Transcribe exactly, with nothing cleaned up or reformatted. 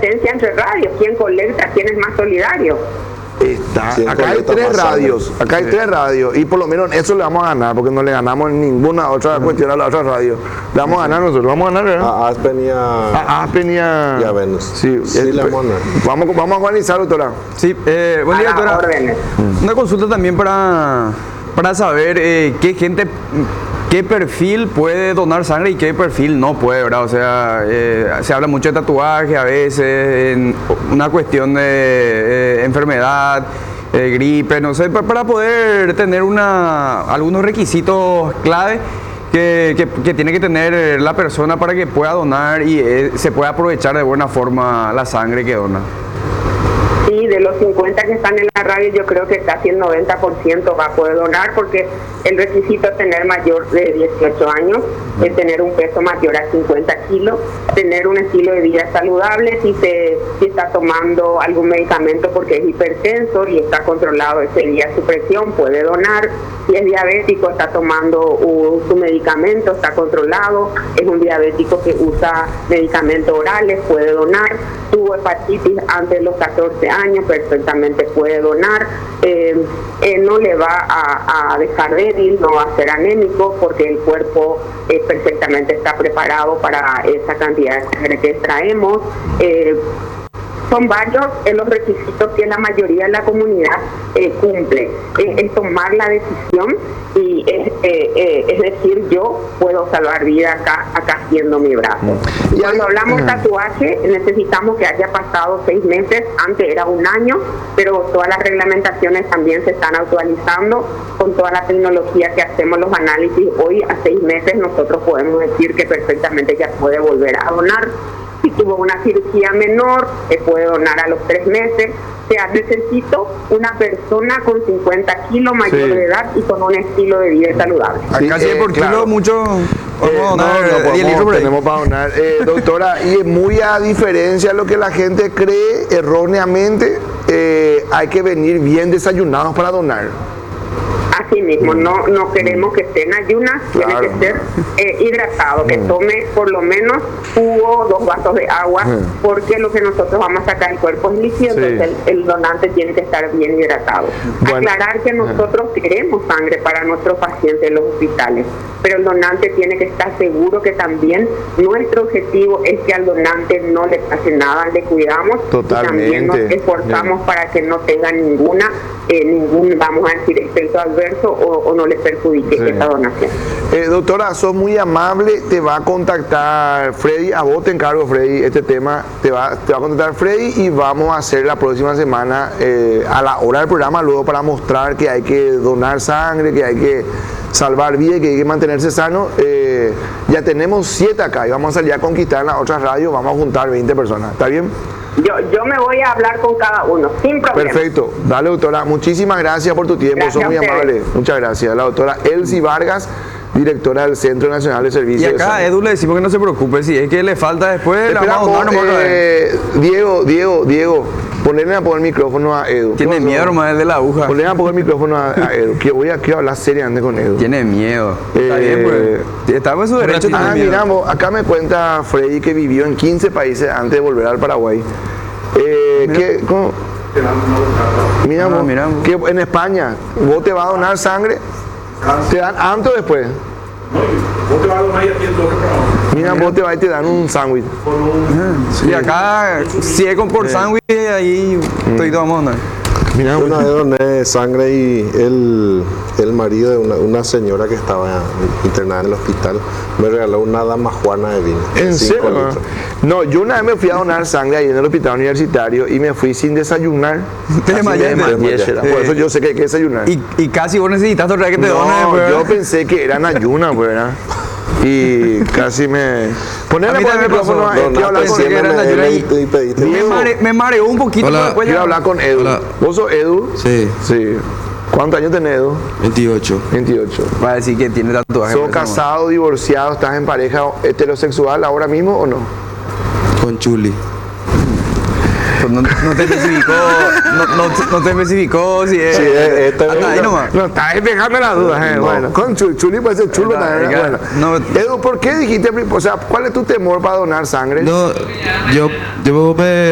competencia entre radios, quién colecta, quién es más solidario. Está. Acá hay tres radios, acá hay sí. tres radios y por lo menos eso le vamos a ganar porque no le ganamos en ninguna otra uh-huh. cuestión a la otra radio. Le vamos a ganar nosotros, vamos a ganar, ¿verdad? A Aspen y a, a, Aspen y a... y a Venus. Sí, sí es, le vamos a ganar. Vamos, vamos a organizar, doctora. Sí, eh, buen día, doctora. Una consulta también para, para saber eh, qué gente... ¿Qué perfil puede donar sangre y qué perfil no puede, verdad? O sea, eh, se habla mucho de tatuaje a veces, en una cuestión de eh, enfermedad, eh, gripe, no sé, para poder tener una, algunos requisitos clave que, que, que tiene que tener la persona para que pueda donar y eh, se pueda aprovechar de buena forma la sangre que dona. Sí, de los cincuenta que están en la radio, yo creo que casi el noventa por ciento va a poder donar porque el requisito es tener mayor de dieciocho años, es tener un peso mayor a cincuenta kilos, tener un estilo de vida saludable, si, se, si está tomando algún medicamento porque es hipertenso y está controlado ese día su presión, puede donar. Si es diabético, está tomando uh, su medicamento, está controlado, es un diabético que usa medicamentos orales, puede donar. Tuvo hepatitis antes de los catorce años, perfectamente puede donar. Eh, eh, no le va a, a dejar débil, no va a ser anémico porque el cuerpo eh, perfectamente está preparado para esa cantidad de sangre que extraemos. Eh, Son varios eh, los requisitos que la mayoría de la comunidad eh, cumple. Eh, es tomar la decisión y eh, eh, eh, es decir, yo puedo salvar vida acá, acá haciendo mi brazo. Y cuando hablamos de tatuaje, necesitamos que haya pasado seis meses, antes era un año, pero todas las reglamentaciones también se están actualizando con toda la tecnología que hacemos los análisis. Hoy a seis meses nosotros podemos decir que perfectamente ya puede volver a donar. Si tuvo una cirugía menor, se puede donar a los tres meses. O sea, necesito una persona con cincuenta kilos, mayor sí. de edad y con un estilo de vida saludable. Sí, Acá sí eh, por kilo claro. mucho... Eh, no, no, podemos, tenemos para donar. Eh, doctora, y es muy a diferencia de lo que la gente cree erróneamente, eh, hay que venir bien desayunados para donar. Así mismo, no, no queremos que esté en ayunas, claro. Tiene que ser eh, hidratado, que tome por lo menos jugo, dos vasos de agua, porque lo que nosotros vamos a sacar del cuerpo es líquido, sí. Entonces el, el donante tiene que estar bien hidratado. Bueno. Aclarar que nosotros queremos sangre para nuestros pacientes en los hospitales, pero el donante tiene que estar seguro que también nuestro objetivo es que al donante no le pase nada, le cuidamos. Totalmente. Y también nos esforzamos sí. para que no tenga ninguna, eh, ningún, vamos a decir, efecto adverso o, o no le perjudique sí. esta donación. Eh, doctora, sos muy amable, te va a contactar Freddy, a vos te encargo Freddy, este tema te va, te va a contactar Freddy y vamos a hacer la próxima semana eh, a la hora del programa luego para mostrar que hay que donar sangre, que hay que salvar vida, que hay que mantenerse sano. Eh, ya tenemos siete acá y vamos a salir a conquistar en las otras radios, vamos a juntar veinte personas, ¿está bien? Yo, yo me voy a hablar con cada uno, sin problema. Perfecto. Dale, doctora. Muchísimas gracias por tu tiempo. Son muy amables. Muchas gracias. La doctora Elsie Vargas, directora del Centro Nacional de Servicios. Y acá a Edu le decimos que no se preocupe, si es que le falta después, la vamos a donar eh, Diego, Diego, Diego, ponle a poner el micrófono a Edu. Tiene miedo, hermano, el de la aguja. Ponle a poner el micrófono a, a Edu, que voy a, quiero hablar seriamente con Edu. Tiene miedo. Eh, Está bien, pues. Está en su derecho. Ah, miramos, acá me cuenta Freddy que vivió en quince países antes de volver al Paraguay. Eh, ¿qué, cómo? Miramos, ah, miramos. Que en España, ¿vos te vas a donar sangre? ¿Te dan antes o después? Vos te vas a donar y aquí el toque para Mira, vos te vas y te dan un sándwich. Sí. Y acá, si es con por sándwich, ahí estoy vamos a donar. Mira, una vez doné sangre y el, el marido de una, una señora que estaba internada en el hospital me regaló una damajuana de vino. ¿En serio? Litros. No, yo una vez me fui a donar sangre ahí en el hospital universitario y me fui sin desayunar. Te desmayaste. Por eso yo sé que hay que desayunar. Y, y casi vos necesitas otra vez que te no, donen. No, yo pensé que eran ayunas, ¿verdad? Y casi me... Ponerle por el micrófono a quiero hablar con Edu. Me, mare, me mareó un poquito. Hola, después quiero ya... hablar con Edu. Hola. ¿Vos sos Edu? Sí. Sí. ¿Cuántos años tenés, Edu? veintiocho. veintiocho. Va a decir que tiene tatuaje. ¿Sos casado, divorciado, estás en pareja heterosexual ahora mismo o no? Con Chuli. No, no te especificó, no, no, no te especificó si es. Sí, este, hasta ahí nomás. No, estás despejando las dudas, eh. No. Bueno, con Chuli, Chuli puede ser chulo también. Bueno. No, Edu, ¿por qué dijiste, o sea, cuál es tu temor para donar sangre? No, yo, yo me